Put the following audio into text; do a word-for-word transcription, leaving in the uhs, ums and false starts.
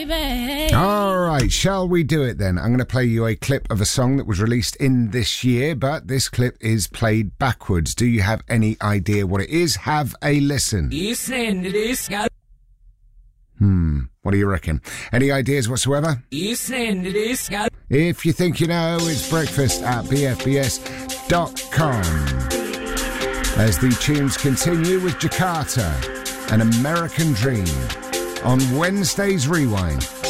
All right, shall we do it then? I'm going to play you a clip of a song that was released in this year, but this clip is played backwards. Do you have any idea what it is? Have a listen. Hmm, what do you reckon? Any ideas whatsoever? If you think you know, it's breakfast at b f b s dot com. As the tunes continue with Jakarta, An American Dream, on Wednesday's Rewind.